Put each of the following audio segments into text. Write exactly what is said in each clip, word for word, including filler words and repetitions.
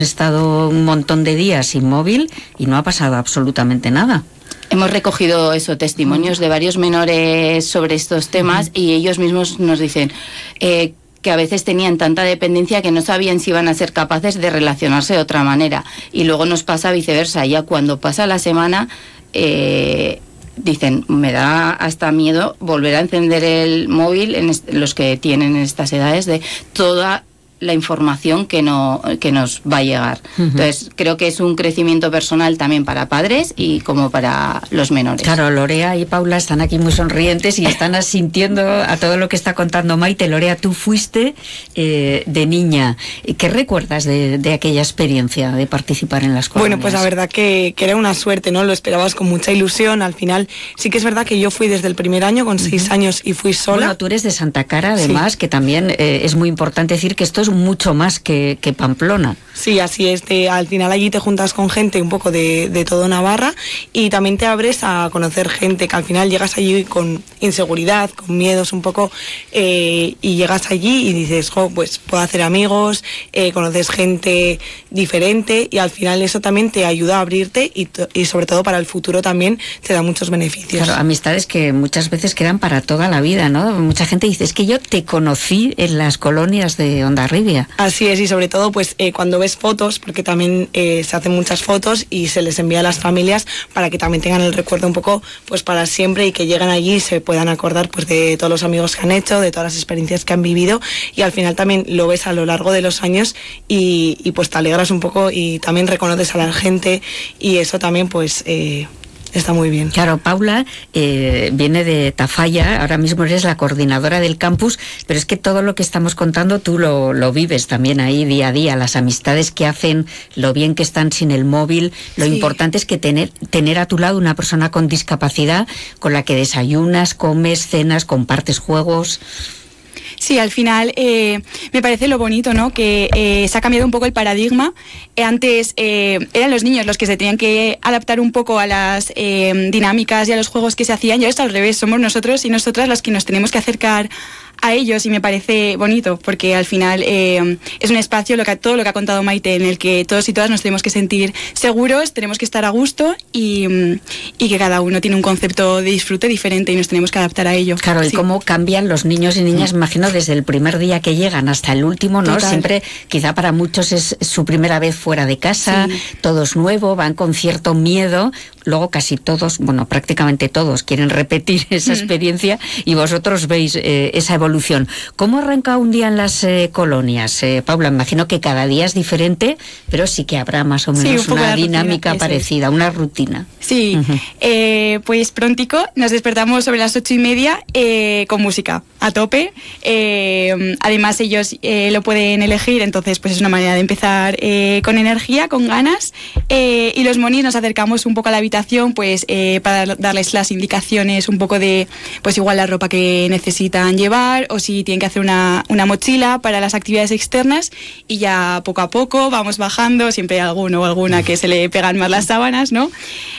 estado un montón de días sin móvil y no ha pasado absolutamente nada. Hemos recogido eso, testimonios de varios menores sobre estos temas uh-huh. y ellos mismos nos dicen eh, que a veces tenían tanta dependencia que no sabían si iban a ser capaces de relacionarse de otra manera. Y luego nos pasa viceversa, ya cuando pasa la semana eh, dicen, me da hasta miedo volver a encender el móvil en est- los que tienen estas edades de toda la información que no que nos va a llegar. Uh-huh. Entonces, creo que es un crecimiento personal también para padres y como para los menores. Claro, Lorea y Paula están aquí muy sonrientes y están asintiendo a todo lo que está contando Maite. Lorea, tú fuiste eh, de niña. ¿Qué recuerdas de, de aquella experiencia de participar en las colonias? Bueno, pues la verdad que, que era una suerte, ¿no? Lo esperabas con mucha ilusión. Al final, sí que es verdad que yo fui desde el primer año, con seis uh-huh. años, y fui sola. Bueno, tú eres de Santa Cara, además, sí. que también eh, es muy importante decir que esto es mucho más que, que Pamplona. Sí, así es. Te, al final allí te juntas con gente un poco de, de todo Navarra y también te abres a conocer gente que al final llegas allí con inseguridad, con miedos un poco eh, y llegas allí y dices, jo, pues puedo hacer amigos, eh, conoces gente diferente y al final eso también te ayuda a abrirte y, y sobre todo para el futuro también te da muchos beneficios. Claro, amistades que muchas veces quedan para toda la vida, ¿no? Mucha gente dice, es que yo te conocí en las colonias de Hondarribia. Así es, y sobre todo pues eh, cuando ves fotos, porque también eh, se hacen muchas fotos y se les envía a las familias para que también tengan el recuerdo un poco pues para siempre y que lleguen allí y se puedan acordar pues de todos los amigos que han hecho, de todas las experiencias que han vivido y al final también lo ves a lo largo de los años y, y pues te alegras un poco y también reconoces a la gente y eso también pues... Eh, está muy bien. Claro, Paula eh, viene de Tafalla, ahora mismo eres la coordinadora del campus, pero es que todo lo que estamos contando tú lo, lo vives también ahí día a día, las amistades que hacen, lo bien que están sin el móvil, lo sí. importante es que tener, tener a tu lado una persona con discapacidad con la que desayunas, comes, cenas, compartes juegos... Sí, al final eh, me parece lo bonito, ¿no? Que eh, se ha cambiado un poco el paradigma. Eh, antes eh, eran los niños los que se tenían que adaptar un poco a las eh, dinámicas y a los juegos que se hacían y ahora está al revés, somos nosotros y nosotras los que nos tenemos que acercar a ellos y me parece bonito porque al final eh, es un espacio, lo que, todo lo que ha contado Maite, en el que todos y todas nos tenemos que sentir seguros, tenemos que estar a gusto y, y que cada uno tiene un concepto de disfrute diferente y nos tenemos que adaptar a ello. Claro, sí. Y cómo cambian los niños y niñas, imagino, desde el primer día que llegan hasta el último, ¿no? Total. Siempre, quizá para muchos es su primera vez fuera de casa, sí. todo es nuevo, van con cierto miedo, luego casi todos, bueno, prácticamente todos quieren repetir esa mm. experiencia y vosotros veis eh, esa evolución. ¿Cómo arranca un día en las eh, colonias? Eh, Paula, imagino que cada día es diferente, pero sí que habrá más o menos sí, un una dinámica rutina, parecida, es. una rutina. Sí, uh-huh. eh, pues prontico nos despertamos sobre las ocho y media eh, con música a tope. Eh, además ellos eh, lo pueden elegir, entonces pues es una manera de empezar eh, con energía, con ganas. Eh, y los monis nos acercamos un poco a la habitación pues eh, para darles las indicaciones un poco de pues igual la ropa que necesitan llevar o si tienen que hacer una, una mochila para las actividades externas y ya poco a poco vamos bajando, siempre hay alguno o alguna que se le pegan más las sábanas, ¿no?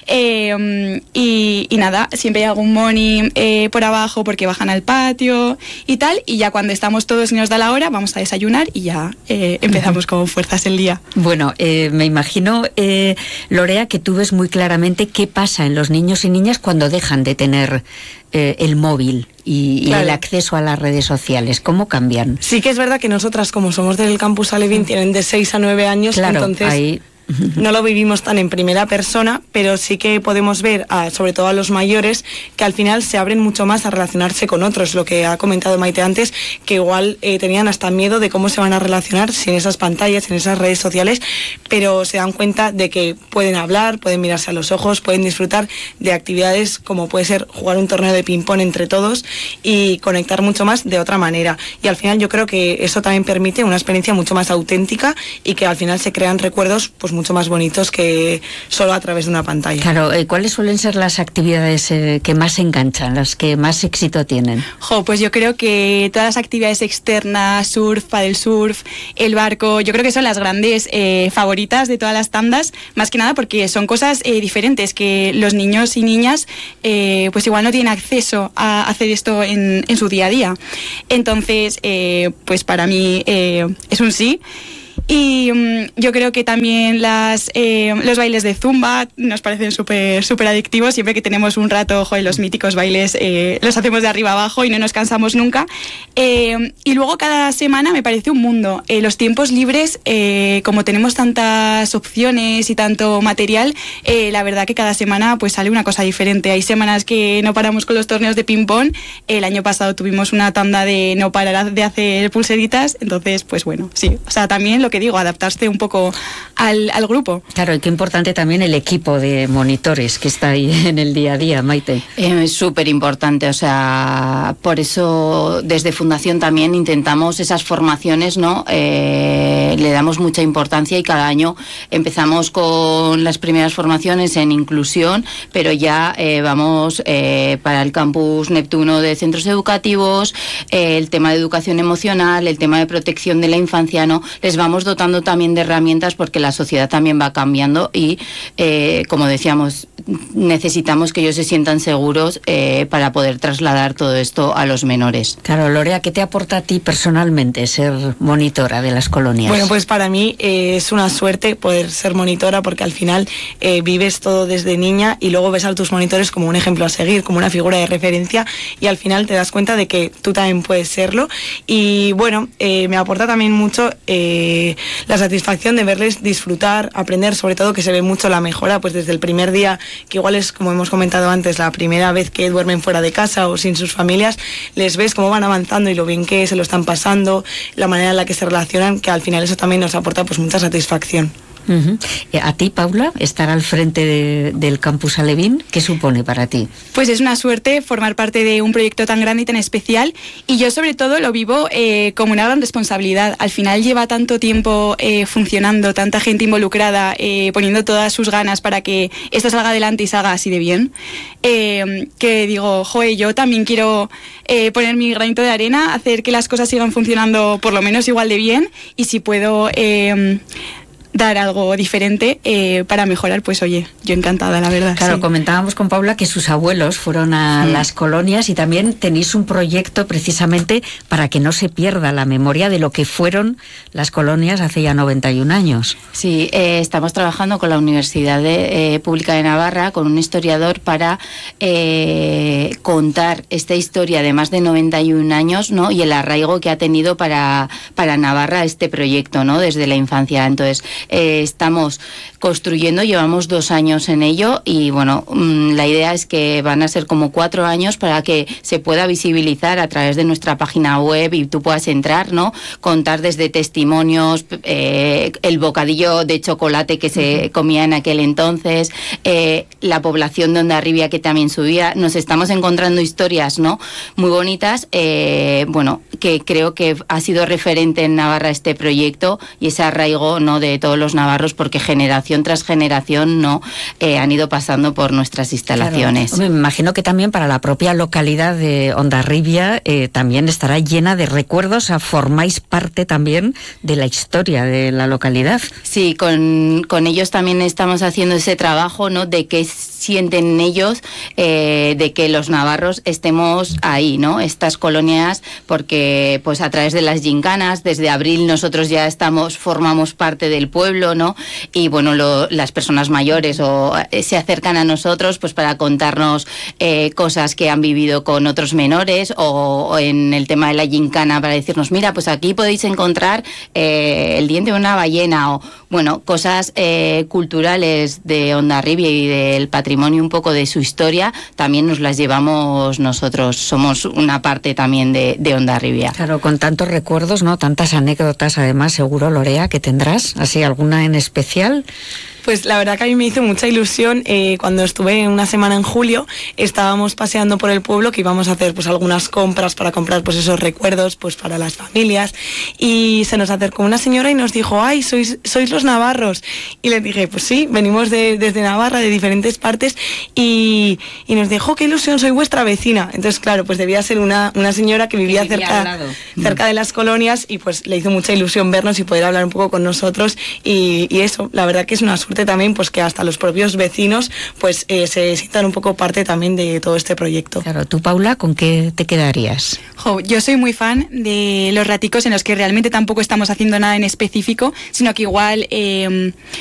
Eh, y, y nada, siempre hay algún moni eh, por abajo porque bajan al patio y tal, y ya cuando estamos todos y nos da la hora vamos a desayunar y ya eh, empezamos con fuerzas el día. Bueno, eh, me imagino, eh, Lorea, que tú ves muy claramente qué pasa en los niños y niñas cuando dejan de tener eh, el móvil y, claro. y el acceso a las redes sociales. ¿Cómo cambian? Sí que es verdad que nosotras, como somos del campus Alevín, tienen de seis a nueve años, claro, entonces... Ahí... no lo vivimos tan en primera persona, pero sí que podemos ver, a, sobre todo a los mayores, que al final se abren mucho más a relacionarse con otros, lo que ha comentado Maite antes, que igual eh, tenían hasta miedo de cómo se van a relacionar sin esas pantallas, en esas redes sociales, pero se dan cuenta de que pueden hablar, pueden mirarse a los ojos, pueden disfrutar de actividades como puede ser jugar un torneo de ping-pong entre todos y conectar mucho más de otra manera. Y al final yo creo que eso también permite una experiencia mucho más auténtica y que al final se crean recuerdos pues mucho más bonitos que solo a través de una pantalla. Claro, eh, ¿cuáles suelen ser las actividades eh, que más enganchan, las que más éxito tienen? Jo, pues yo creo que todas las actividades externas, surf, paddle surf, el barco, yo creo que son las grandes eh, favoritas de todas las tandas, más que nada porque son cosas eh, diferentes que los niños y niñas eh, pues igual no tienen acceso a hacer esto en, en su día a día. Entonces, eh, pues para mí eh, es un sí. Y um, yo creo que también las, eh, los bailes de Zumba nos parecen súper súper adictivos. Siempre que tenemos un rato, joder, los míticos bailes eh, los hacemos de arriba abajo y no nos cansamos nunca. Eh, y luego cada semana me parece un mundo. Eh, los tiempos libres, eh, como tenemos tantas opciones y tanto material, eh, la verdad que cada semana pues sale una cosa diferente. Hay semanas que no paramos con los torneos de ping-pong. El año pasado tuvimos una tanda de no parar de hacer pulseritas. Entonces, pues bueno, sí. O sea, también lo que digo, adaptarse un poco al, al grupo. Claro, y qué importante también el equipo de monitores que está ahí en el día a día, Maite. Eh, es súper importante, o sea, por eso desde Fundación también intentamos esas formaciones, ¿no? Eh, le damos mucha importancia y cada año empezamos con las primeras formaciones en inclusión, pero ya eh, vamos eh, para el campus Neptuno de centros educativos, eh, el tema de educación emocional, el tema de protección de la infancia, ¿no? Les vamos dotando también de herramientas porque la sociedad también va cambiando y, eh, como decíamos, necesitamos que ellos se sientan seguros eh, para poder trasladar todo esto a los menores. Claro, Lorea, ¿qué te aporta a ti personalmente ser monitora de las colonias? Bueno, pues para mí eh, es una suerte poder ser monitora porque al final eh, vives todo desde niña y luego ves a tus monitores como un ejemplo a seguir, como una figura de referencia y al final te das cuenta de que tú también puedes serlo y bueno, eh, me aporta también mucho eh, la satisfacción de verles disfrutar, aprender, sobre todo que se ve mucho la mejora pues desde el primer día, que igual es, como hemos comentado antes, la primera vez que duermen fuera de casa o sin sus familias, les ves cómo van avanzando y lo bien que se lo están pasando, la manera en la que se relacionan, que al final eso también nos aporta pues mucha satisfacción. Uh-huh. A ti, Paula, estar al frente de, del Campus Alevín, ¿qué supone para ti? Pues es una suerte formar parte de un proyecto tan grande y tan especial y yo sobre todo lo vivo eh, como una gran responsabilidad. Al final lleva tanto tiempo eh, funcionando, tanta gente involucrada, eh, poniendo todas sus ganas para que esto salga adelante y salga así de bien, eh, que digo, joder, yo también quiero eh, poner mi granito de arena, hacer que las cosas sigan funcionando por lo menos igual de bien y si puedo... Eh, dar algo diferente eh, para mejorar, pues oye, yo encantada, la verdad. Claro, sí. Comentábamos con Paula que sus abuelos fueron a sí. las colonias y también tenéis un proyecto precisamente para que no se pierda la memoria de lo que fueron las colonias hace ya noventa y un años. Sí, eh, estamos trabajando con la Universidad de, eh, Pública de Navarra, con un historiador para eh, contar esta historia de más de noventa y un años, ¿no? Y el arraigo que ha tenido para, para Navarra este proyecto, ¿no? Desde la infancia. Entonces, Eh, estamos construyendo, llevamos dos años en ello y bueno, mmm, la idea es que van a ser como cuatro años para que se pueda visibilizar a través de nuestra página web y tú puedas entrar, ¿no? Contar desde testimonios, eh, el bocadillo de chocolate que se comía en aquel entonces, eh, la población de Hondarribia que también subía, nos estamos encontrando historias, ¿no? Muy bonitas, eh, bueno, que creo que ha sido referente en Navarra este proyecto y ese arraigo, ¿no? De todo los navarros porque generación tras generación no eh, han ido pasando por nuestras instalaciones. Claro. Me imagino que también para la propia localidad de Hondarribia eh, también estará llena de recuerdos, o sea, formáis parte también de la historia de la localidad. Sí, con, con ellos también estamos haciendo ese trabajo, ¿no? De qué sienten ellos, eh, de que los navarros estemos ahí, ¿no? Estas colonias, porque pues a través de las gincanas, desde abril nosotros ya estamos, formamos parte del pueblo, ¿no? Y bueno, lo, las personas mayores o eh, se acercan a nosotros pues para contarnos eh, cosas que han vivido con otros menores o, o en el tema de la gincana para decirnos, mira, pues aquí podéis encontrar eh, el diente de una ballena o, bueno, cosas eh, culturales de Hondarribia y del patrimonio un poco de su historia, también nos las llevamos nosotros, somos una parte también de, de Hondarribia. Claro, con tantos recuerdos, ¿no? Tantas anécdotas, además, seguro, Lorea, que tendrás, así alguna en especial. Pues la verdad que a mí me hizo mucha ilusión eh, cuando estuve una semana en julio, estábamos paseando por el pueblo que íbamos a hacer pues algunas compras para comprar pues esos recuerdos pues para las familias y se nos acercó una señora y nos dijo, ay, sois, sois los navarros y les dije, pues sí, venimos de, desde Navarra, de diferentes partes y, y nos dijo, qué ilusión, soy vuestra vecina. Entonces claro, pues debía ser una, una señora que vivía, que vivía cerca, cerca de las colonias y pues le hizo mucha ilusión vernos y poder hablar un poco con nosotros y, y eso, la verdad que es una suerte suerte también pues que hasta los propios vecinos pues eh, se sientan un poco parte también de todo este proyecto. Claro, tú, Paula, ¿con qué te quedarías? Jo, yo soy muy fan de los raticos en los que realmente tampoco estamos haciendo nada en específico, sino que igual eh,